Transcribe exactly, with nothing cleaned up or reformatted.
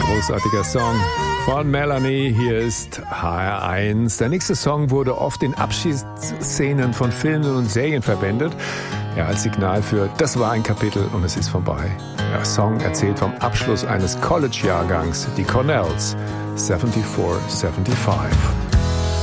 Großartiger Song von Melanie. Hier ist H R eins. Der nächste Song wurde oft in Abschiedsszenen von Filmen und Serien verwendet. Ja, als Signal für, das war ein Kapitel und es ist vorbei. Der Song erzählt vom Abschluss eines College-Jahrgangs, die Cornells, vierundsiebzig fünfundsiebzig.